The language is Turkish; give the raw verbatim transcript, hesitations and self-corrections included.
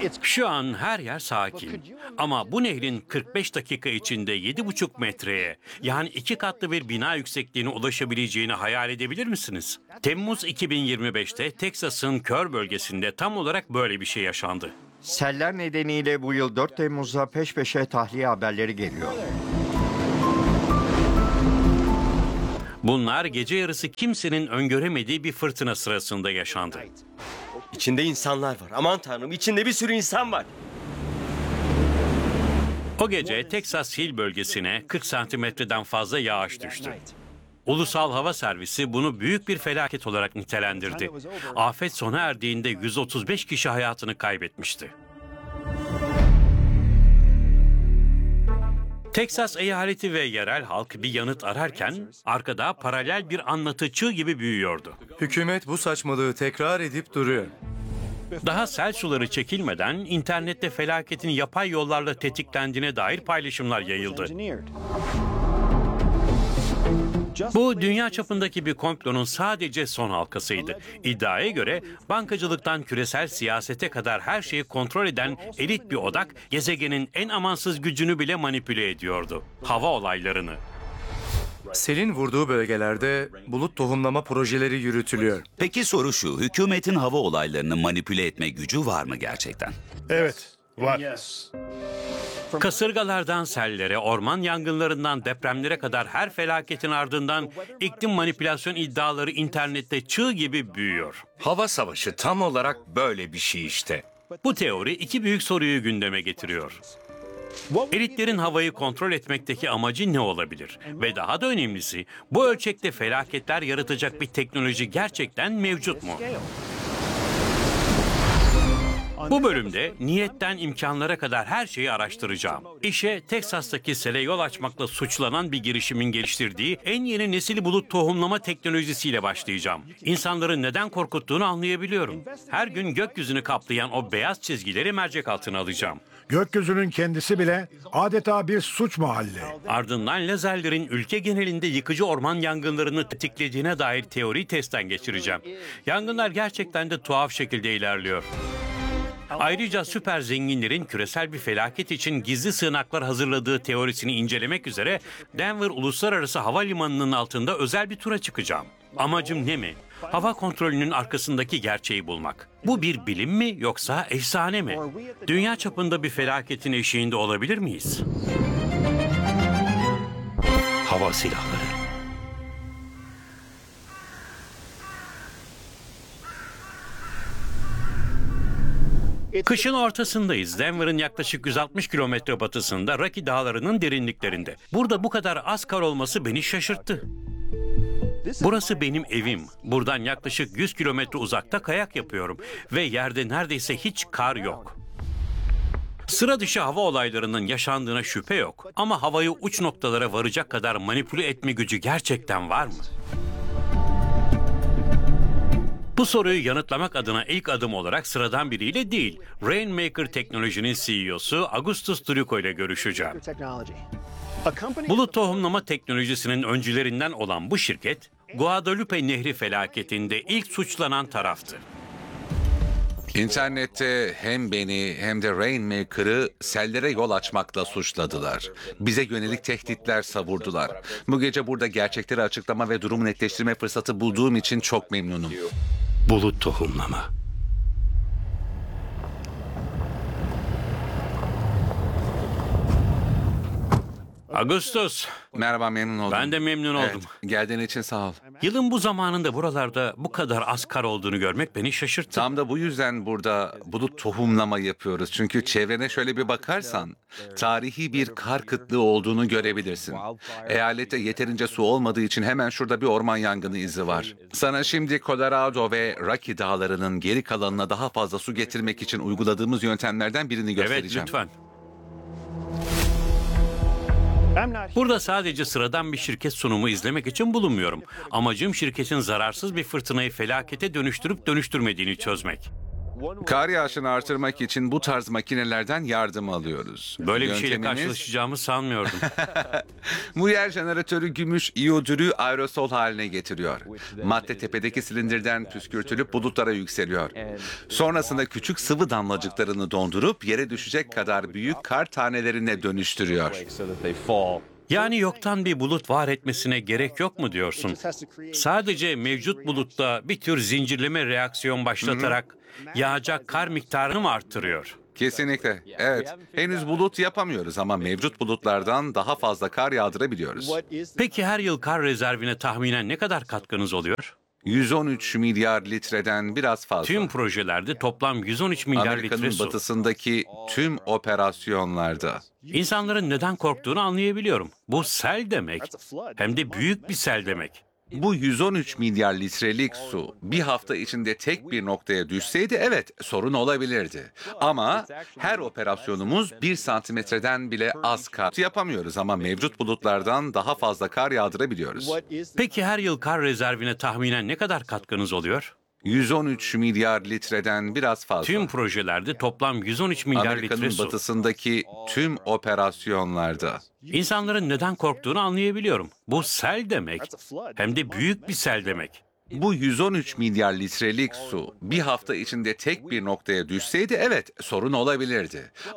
Şu an her yer sakin. Ama bu nehrin kırk beş dakika içinde yedi buçuk metreye, yani iki katlı bir bina yüksekliğine ulaşabileceğini hayal edebilir misiniz? Temmuz iki bin yirmi beşte Teksas'ın Kör bölgesinde tam olarak böyle bir şey yaşandı. Seller nedeniyle bu yıl dört Temmuz'da peş peşe tahliye haberleri geliyor. Bunlar gece yarısı kimsenin öngöremediği bir fırtına sırasında yaşandı. İçinde insanlar var. Aman tanrım, içinde bir sürü insan var. O gece Texas Hill bölgesine kırk santimetreden fazla yağış düştü. Ulusal Hava Servisi bunu büyük bir felaket olarak nitelendirdi. Afet sona erdiğinde yüz otuz beş kişi hayatını kaybetmişti. Teksas eyaleti ve yerel halk bir yanıt ararken arkada paralel bir anlatı çığ gibi büyüyordu. Hükümet bu saçmalığı tekrar edip duruyor. Daha sel suları çekilmeden internette felaketin yapay yollarla tetiklendiğine dair paylaşımlar yayıldı. Bu dünya çapındaki bir komplonun sadece son halkasıydı. İddiaya göre bankacılıktan küresel siyasete kadar her şeyi kontrol eden elit bir odak gezegenin en amansız gücünü bile manipüle ediyordu. Hava olaylarını. Selin vurduğu bölgelerde bulut tohumlama projeleri yürütülüyor. Peki soru şu, hükümetin hava olaylarını manipüle etme gücü var mı gerçekten? Evet, var. Kasırgalardan sellere, orman yangınlarından depremlere kadar her felaketin ardından iklim manipülasyon iddiaları internette çığ gibi büyüyor. Hava savaşı tam olarak böyle bir şey işte. Bu teori iki büyük soruyu gündeme getiriyor. Elitlerin havayı kontrol etmekteki amacı ne olabilir? Ve daha da önemlisi, bu ölçekte felaketler yaratacak bir teknoloji gerçekten mevcut mu? Bu bölümde niyetten imkanlara kadar her şeyi araştıracağım. İşe Teksas'taki sele yol açmakla suçlanan bir girişimin geliştirdiği en yeni nesil bulut tohumlama teknolojisiyle başlayacağım. İnsanları neden korkuttuğunu anlayabiliyorum. Her gün gökyüzünü kaplayan o beyaz çizgileri mercek altına alacağım. Gökyüzünün kendisi bile adeta bir suç mahalli. Ardından lazerlerin ülke genelinde yıkıcı orman yangınlarını tetiklediğine dair teoriyi testten geçireceğim. Yangınlar gerçekten de tuhaf şekilde ilerliyor. Ayrıca süper zenginlerin küresel bir felaket için gizli sığınaklar hazırladığı teorisini incelemek üzere Denver Uluslararası Havalimanı'nın altında özel bir tura çıkacağım. Amacım ne mi? Hava kontrolünün arkasındaki gerçeği bulmak. Bu bir bilim mi yoksa efsane mi? Dünya çapında bir felaketin eşiğinde olabilir miyiz? Hava silahları. Kışın ortasındayız. Denver'ın yaklaşık yüz altmış kilometre batısında Rocky Dağları'nın derinliklerinde. Burada bu kadar az kar olması beni şaşırttı. Burası benim evim. Buradan yaklaşık yüz kilometre uzakta kayak yapıyorum. Ve yerde neredeyse hiç kar yok. Sıra dışı hava olaylarının yaşandığına şüphe yok. Ama havayı uç noktalara varacak kadar manipüle etme gücü gerçekten var mı? Bu soruyu yanıtlamak adına ilk adım olarak sıradan biriyle değil, Rainmaker Teknoloji'nin C E O'su Augustus Trucco ile görüşeceğim. Bulut tohumlama teknolojisinin öncülerinden olan bu şirket, Guadalupe Nehri felaketinde ilk suçlanan taraftı. İnternette hem beni hem de Rainmaker'ı sellere yol açmakla suçladılar. Bize yönelik tehditler savurdular. Bu gece burada gerçekleri açıklama ve durumu netleştirme fırsatı bulduğum için çok memnunum. Bulut tohumlama. Augustus, Merhaba, memnun oldum. ben de memnun oldum. Evet, geldiğin için sağ ol. Yılın bu zamanında buralarda bu kadar az kar olduğunu görmek beni şaşırttı. Tam da bu yüzden burada bulut tohumlama yapıyoruz. Çünkü çevrene şöyle bir bakarsan tarihi bir kar kıtlığı olduğunu görebilirsin. Eyalette yeterince su olmadığı için hemen şurada bir orman yangını izi var. Sana şimdi Colorado ve Rocky Dağları'nın geri kalanına daha fazla su getirmek için uyguladığımız yöntemlerden birini göstereceğim. Evet, lütfen. Burada sadece sıradan bir şirket sunumu izlemek için bulunmuyorum. Amacım şirketin zararsız bir fırtınayı felakete dönüştürüp dönüştürmediğini çözmek. Kar yağışını artırmak için bu tarz makinelerden yardım alıyoruz. Böyle bir şeyle Yöntemimiz- karşılaşacağımı sanmıyordum. Bu yer jeneratörü gümüş iyodürü aerosol haline getiriyor. Madde tepedeki silindirden püskürtülüp bulutlara yükseliyor. Sonrasında küçük sıvı damlacıklarını dondurup yere düşecek kadar büyük kar tanelerine dönüştürüyor. Yani yoktan bir bulut var etmesine gerek yok mu diyorsun? Sadece mevcut bulutta bir tür zincirleme reaksiyon başlatarak yağacak kar miktarını mı arttırıyor? Kesinlikle. Evet. Henüz bulut yapamıyoruz ama mevcut bulutlardan daha fazla kar yağdırabiliyoruz. Peki her yıl kar rezervine tahminen ne kadar katkınız oluyor? yüz on üç milyar litreden biraz fazla. Tüm projelerde toplam yüz on üç milyar litre Amerika'nın su. batısındaki tüm operasyonlarda. İnsanların neden korktuğunu anlayabiliyorum. Bu sel demek. Hem de büyük bir sel demek. Bu yüz on üç milyar litrelik su bir hafta içinde tek bir noktaya düşseydi evet sorun olabilirdi. Ama her operasyonumuz bir santimetreden bile az kar yapamıyoruz ama mevcut bulutlardan daha fazla kar yağdırabiliyoruz. Peki her yıl kar rezervine tahminen ne kadar katkınız oluyor? yüz on üç milyar litreden biraz fazla. Tüm projelerde toplam yüz on üç milyar litre Amerika'nın su. batısındaki tüm operasyonlarda. İnsanların neden korktuğunu anlayabiliyorum. Bu sel demek. Hem de büyük bir sel demek. Bu yüz on üç milyar litrelik su bir hafta içinde tek bir noktaya düşseydi evet sorun olabilirdi.